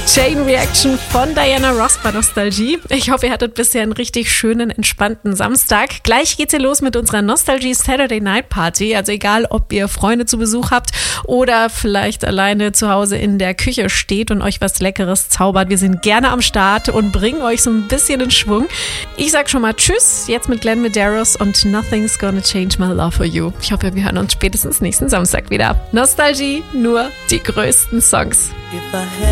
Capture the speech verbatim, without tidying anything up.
Chain Reaction von Diana Ross bei Nostalgie. Ich hoffe, ihr hattet bisher einen richtig schönen, entspannten Samstag. Gleich geht's hier los mit unserer Nostalgie Saturday Night Party. Also egal, ob ihr Freunde zu Besuch habt oder vielleicht alleine zu Hause in der Küche steht und euch was Leckeres zaubert. Wir sind gerne am Start und bringen euch so ein bisschen in Schwung. Ich sag schon mal Tschüss, jetzt mit Glenn Medeiros und Nothing's Gonna Change My Love For You. Ich hoffe, wir hören uns spätestens nächsten Samstag wieder. Nostalgie, nur die größten Songs.